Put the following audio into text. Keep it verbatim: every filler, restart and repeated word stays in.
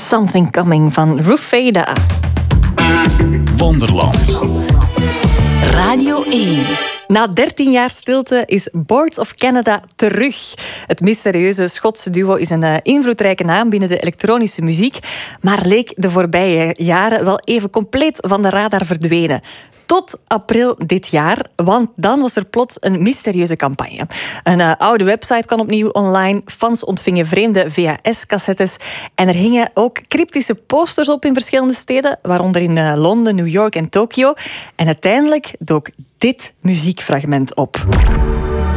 Something Coming van Rufeda. Wonderland. Radio één. Na dertien jaar stilte is Boards of Canada terug. Het mysterieuze Schotse duo is een uh, invloedrijke naam binnen de elektronische muziek, maar leek de voorbije jaren wel even compleet van de radar verdwenen. Tot april dit jaar, want dan was er plots een mysterieuze campagne. Een uh, oude website kwam opnieuw online, fans ontvingen vreemde V H S-cassettes en er hingen ook cryptische posters op in verschillende steden, waaronder in uh, Londen, New York en Tokio. En uiteindelijk dook dit muziekfragment op.